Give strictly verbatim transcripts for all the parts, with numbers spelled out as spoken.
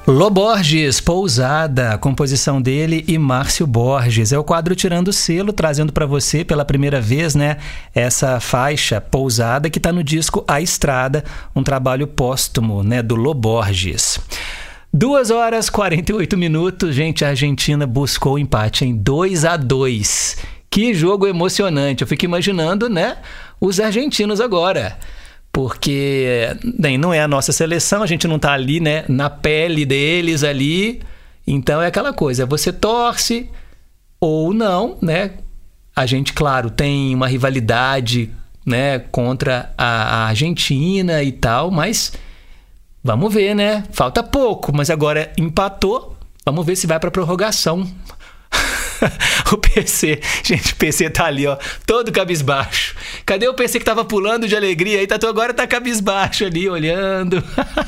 Lô Borges, Pousada, composição dele e Márcio Borges. É o quadro Tirando o Selo, trazendo para você pela primeira vez, né, essa faixa Pousada que está no disco A Estrada, um trabalho póstumo, né, do Lô Borges. duas horas e quarenta e oito minutos, gente, a Argentina buscou o empate em dois a dois. Que jogo emocionante, eu fico imaginando, né, os argentinos agora. Porque bem, não é a nossa seleção, a gente não está ali, né, na pele deles ali. Então é aquela coisa, você torce ou não, né? A gente, claro, tem uma rivalidade, né, contra a Argentina e tal, mas vamos ver, né? Falta pouco, mas agora empatou, vamos ver se vai para prorrogação. O P C, gente, o P C tá ali, ó, todo cabisbaixo. Cadê o P C que tava pulando de alegria aí? Tá, agora tá cabisbaixo ali, olhando.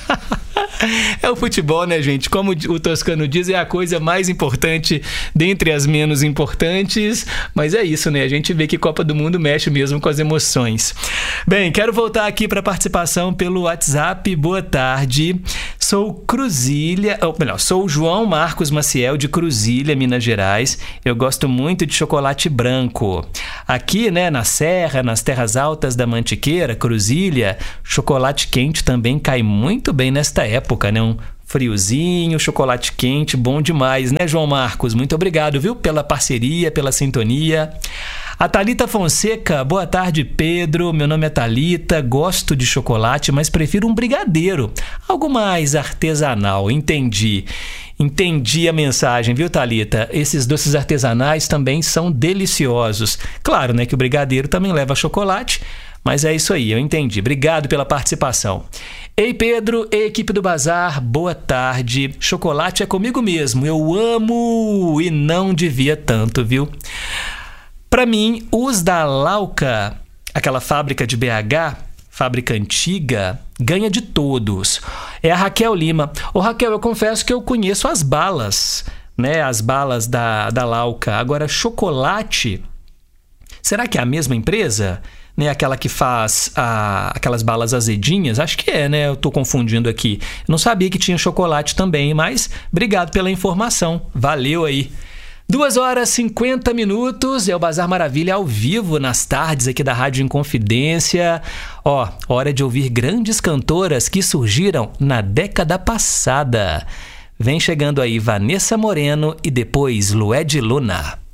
É o futebol, né, gente? Como o Toscano diz, é a coisa mais importante dentre as menos importantes. Mas é isso, né? A gente vê que Copa do Mundo mexe mesmo com as emoções. Bem, quero voltar aqui para a participação pelo WhatsApp. Boa tarde. Sou Cruzília, ou melhor, sou o João Marcos Maciel de Cruzília, Minas Gerais. Eu gosto muito de chocolate branco. Aqui, né, na Serra, nas terras altas da Mantiqueira, Cruzília, chocolate quente também cai muito bem nesta época, né? Um friozinho, chocolate quente, bom demais, né, João Marcos? Muito obrigado, viu, pela parceria, pela sintonia. A Thalita Fonseca, boa tarde, Pedro. Meu nome é Thalita, gosto de chocolate, mas prefiro um brigadeiro, algo mais artesanal. Entendi. Entendi a mensagem, viu, Thalita? Esses doces artesanais também são deliciosos. Claro, né, que o brigadeiro também leva chocolate, mas é isso aí, eu entendi. Obrigado pela participação. Ei, Pedro, ei, equipe do Bazar, boa tarde. Chocolate é comigo mesmo, eu amo e não devia tanto, viu? Para mim, os da Lauca, aquela fábrica de B H, fábrica antiga, ganha de todos. É a Raquel Lima. Ô, Raquel, eu confesso que eu conheço as balas, né? As balas da, da Lauca. Agora, chocolate, será que é a mesma empresa? Né, aquela que faz a, aquelas balas azedinhas? Acho que é, né? Eu tô confundindo aqui. Eu não sabia que tinha chocolate também, mas obrigado pela informação. Valeu aí. duas horas e cinquenta minutos, é o Bazar Maravilha ao vivo nas tardes aqui da Rádio Inconfidência. Ó, hora de ouvir grandes cantoras que surgiram na década passada. Vem chegando aí Vanessa Moreno e depois Lued Luna.